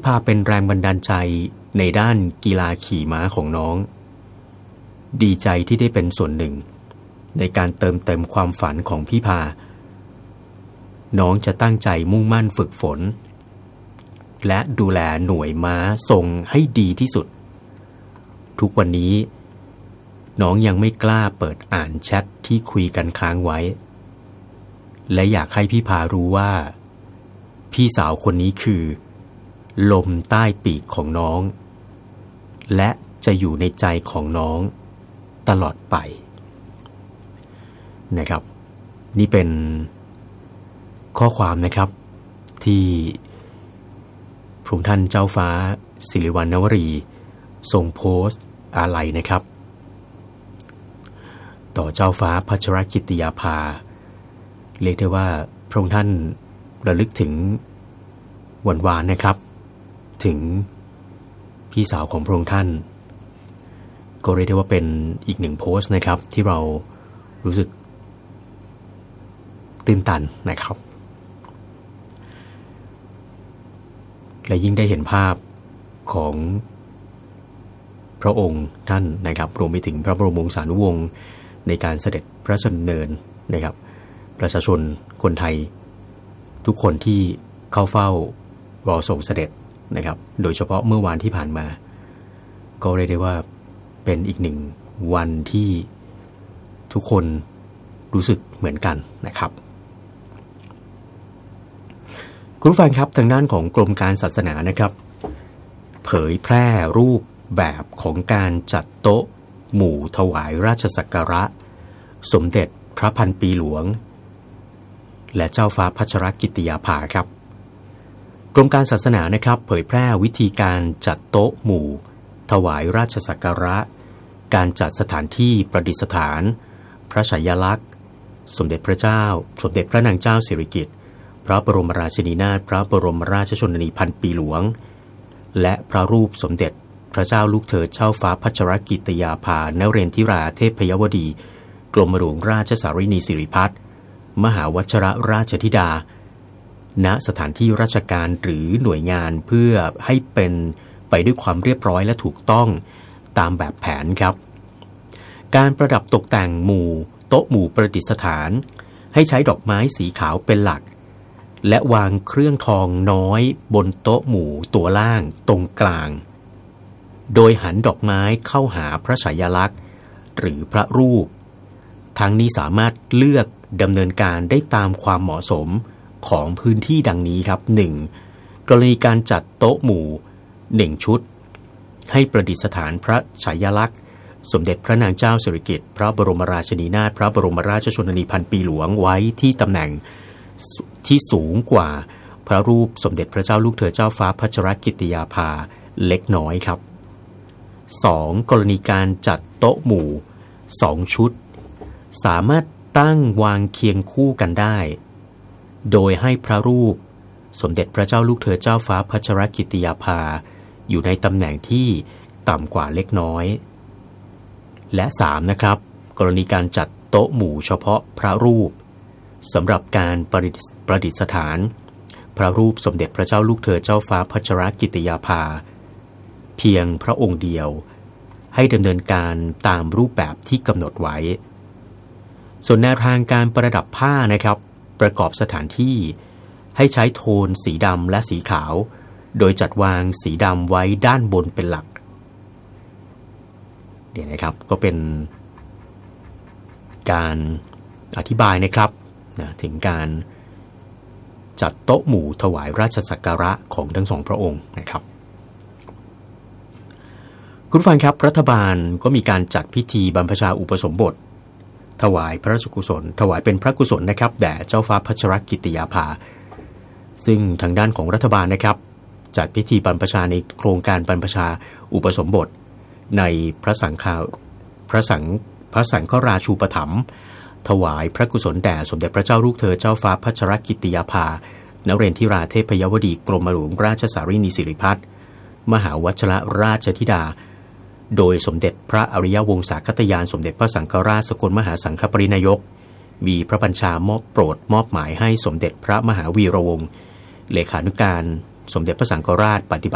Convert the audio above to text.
พาเป็นแรงบันดาลใจในด้านกีฬาขี่ม้าของน้องดีใจที่ได้เป็นส่วนหนึ่งในการเติมเต็มความฝันของพี่พาน้องจะตั้งใจมุ่งมั่นฝึกฝนและดูแลหน่วยม้าทรงให้ดีที่สุดทุกวันนี้น้องยังไม่กล้าเปิดอ่านแชทที่คุยกันค้างไว้และอยากให้พี่พารู้ว่าพี่สาวคนนี้คือลมใต้ปีกของน้องและจะอยู่ในใจของน้องตลอดไปนะครับนี่เป็นข้อความนะครับที่พระองค์ท่านเจ้าฟ้าสิริวัณณวรีทรงโพสต์อาลัยนะครับต่อเจ้าฟ้าพัชรกิติยาภาเรียกได้ว่าพระองค์ท่านระลึกถึงหวานๆนะครับถึงพี่สาวของพระองค์ท่านก็เรียกได้ว่าเป็นอีกหนึ่งโพสต์นะครับที่เรารู้สึกตื่นตันนะครับและยิ่งได้เห็นภาพของพระองค์ท่านนะครับรวมไปถึงพระบรมวงศานุวงศ์ในการเสด็จพระราชดำเนินนะครับประชาชนคนไทยทุกคนที่เข้าเฝ้ารอส่งเสด็จนะครับโดยเฉพาะเมื่อวานที่ผ่านมาก็เรียกได้ว่าเป็นอีกหนึ่งวันที่ทุกคนรู้สึกเหมือนกันนะครับคุณผู้ฟังครับทางด้านของกรมการศาสนานะครับเผยแพร่รูปแบบของการจัดโต๊ะหมู่ถวายราชสักการะสมเด็จพระพันปีหลวงและเจ้าฟ้าพัชรกิติยาภาครับกรมการศาสนานะครับเผยแพร่วิธีการจัดโต๊ะหมู่ถวายราชสักการะการจัดสถานที่ประดิษฐานพระฉายาลักษณ์สมเด็จพระเจ้าสมเด็จพระนางเจ้าสิริกิติ์พระบรมราชินีนาถพระบรมราชชนนีพันปีหลวงและพระรูปสมเด็จพระเจ้าลูกเธอเจ้าฟ้าพัชรกิติยาภานเรนทิราเทพยวดีกรมหลวงราชสารินีสิริพัฒน์มหาวชรราชธิดาณสถานที่ราชการหรือหน่วยงานเพื่อให้เป็นไปด้วยความเรียบร้อยและถูกต้องตามแบบแผนครับการประดับตกแต่งหมู่โต๊ะหมู่ประดิษฐานให้ใช้ดอกไม้สีขาวเป็นหลักและวางเครื่องทองน้อยบนโต๊ะหมู่ตัวล่างตรงกลางโดยหันดอกไม้เข้าหาพระฉายาลักษณ์หรือพระรูปทั้งนี้สามารถเลือกดำเนินการได้ตามความเหมาะสมของพื้นที่ดังนี้ครับ 1. กรณีการจัดโต๊ะหมู่1ชุดให้ประดิษฐานพระฉายาลักษณ์สมเด็จพระนางเจ้าสิริกิติ์พระบรมราชินีนาถพระบรมราชชนนีพันปีหลวงไว้ที่ตำแหน่งที่สูงกว่าพระรูปสมเด็จพระเจ้าลูกเธอเจ้าฟ้าพัชรกิติยาภาเล็กน้อยครับ 2. กรณีการจัดโต๊ะหมู่2ชุดสามารถตั้งวางเคียงคู่กันได้โดยให้พระรูปสมเด็จพระเจ้าลูกเธอเจ้าฟ้าพัชรกิติยาภาอยู่ในตำแหน่งที่ต่ำกว่าเล็กน้อยและ 3. นะครับกรณีการจัดโต๊ะหมู่เฉพาะพระรูปสำหรับการประดิษฐานพระรูปสมเด็จพระเจ้าลูกเธอเจ้าฟ้าพัชรกิติยาภาเพียงพระองค์เดียวให้ดำเนินการตามรูปแบบที่กำหนดไว้ส่วนแนวทางการประดับผ้านะครับประกอบสถานที่ให้ใช้โทนสีดำและสีขาวโดยจัดวางสีดำไว้ด้านบนเป็นหลักเดี๋ยวนะครับก็เป็นการอธิบายนะครับถึงการจัดโต๊ะหมู่ถวายราชสักการะของทั้งสองพระองค์นะครับคุณผู้ฟังครับรัฐบาลก็มีการจัดพิธีบรรพชาอุปสมบทถวายพระราชกุศลถวายเป็นพระกุศลนะครับแด่เจ้าฟ้าพัชรกิติยาภาซึ่งทางด้านของรัฐบาลนะครับจัดพิธีบรรพชาในโครงการบรรพชาอุปสมบทในพระสังฆราชูปถัมภ์ถวายพระกุศลแด่สมเด็จพระเจ้าลูกเธอเจ้าฟ้าพัชรกิติยาภานเรนทิราเทพยวดีกรมหลวงราชสารินีสิริพัฒน์มหาวชรราชธิดาโดยสมเด็จพระอริยวงศาคตยานสมเด็จพระสังฆราชสกลมหาสังฆปรินายกมีพระบัญชามอบโปรดมอบหมายให้สมเด็จพระมหาวีระวงศ์เลขานุการสมเด็จพระสังฆราชปฏิบั